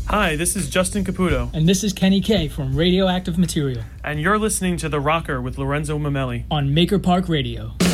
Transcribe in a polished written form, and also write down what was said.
Hi, this is Justin Caputo. And this is Kenny K from Radioactive Material. And you're listening to The Rocker with Lorenzo Mamelli on Maker Park Radio.